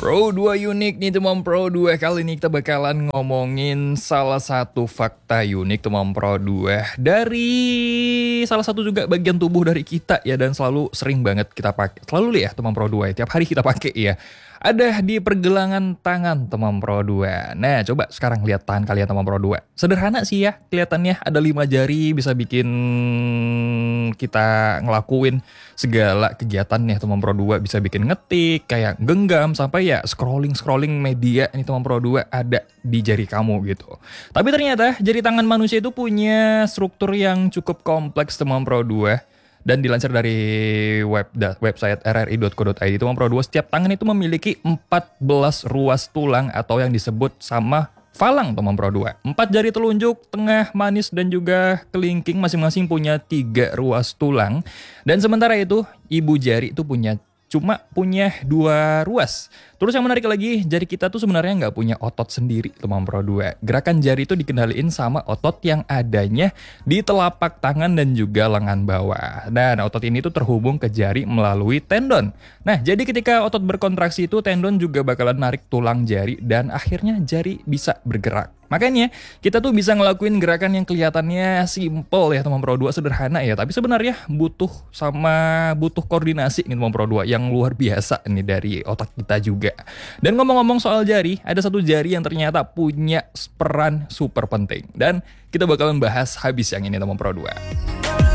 Pro 2 unik nih teman Pro 2. Kali ini kita bakalan ngomongin salah satu fakta unik teman Pro 2 dari salah satu juga bagian tubuh dari kita ya, dan selalu sering banget kita pakai. Selalu ya teman Pro 2, tiap hari kita pakai ya. Ada di pergelangan tangan teman Pro 2. Nah, coba sekarang lihat tangan kalian teman Pro 2. Sederhana sih ya, kelihatannya ada 5 jari bisa bikin kita ngelakuin segala kegiatan nih teman Pro 2, bisa bikin ngetik, kayak genggam, sampai ya scrolling media ini teman Pro 2 ada di jari kamu gitu. Tapi ternyata jari tangan manusia itu punya struktur yang cukup kompleks teman Pro 2. Dan dilansir dari website rri.co.id, teman Pro 2, setiap tangan itu memiliki 14 ruas tulang atau yang disebut sama falang teman Pro 2. 4 jari telunjuk, tengah, manis, dan juga kelingking masing-masing punya 3 ruas tulang. Dan sementara itu, ibu jari itu cuma punya 2 ruas. Terus yang menarik lagi, jari kita tuh sebenarnya nggak punya otot sendiri teman Pro 2. Gerakan jari itu dikendaliin sama otot yang adanya di telapak tangan dan juga lengan bawah. Dan otot ini tuh terhubung ke jari melalui tendon. Nah, jadi ketika otot berkontraksi itu, tendon juga bakalan narik tulang jari dan akhirnya jari bisa bergerak. Makanya kita tuh bisa ngelakuin gerakan yang kelihatannya simple ya teman Pro 2, sederhana ya, tapi sebenarnya butuh koordinasi nih teman Pro 2 yang luar biasa nih dari otak kita juga. Dan ngomong-ngomong soal jari, ada satu jari yang ternyata punya peran super penting dan kita bakalan bahas habis yang ini teman Pro 2.